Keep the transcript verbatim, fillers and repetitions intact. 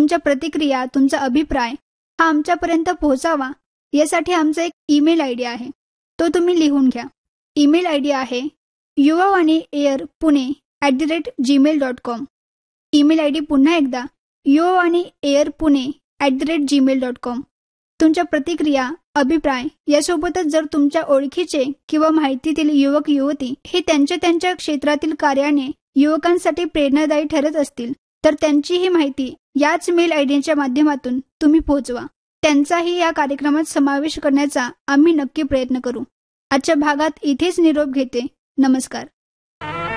तुमच्या प्रतिक्रिया, तुमचा अभिप्राय हा आमच्यापर्यंत पोहोचावा यासाठी आमचा एक ईमेल आय डी आहे, तो तुम्ही लिहून घ्या. ईमेल आय डी आहे Yuvavani air Pune at the rate Gmail dot com. Email I D पुन्हा एकदा Yuvavani air Pune at the rate Gmail dot com. तुमच्या प्रतिक्रिया, अभिप्राय यासोबतच जर तुमच्या ओळखीचे किंवा माहितीतील युवक युवती हे त्यांच्या त्यांच्या क्षेत्रातील कार्याने युवकांसाठी प्रेरणादायी ठरत असतील तर त्यांचीही माहिती याच मेल आय डीच्या माध्यमातून तुम्ही पोहोचवा. त्यांचाही या कार्यक्रमात समावेश करण्याचा आम्ही नक्की प्रयत्न करू. आजच्या भागात इथेच निरोप घेते. नमस्कार.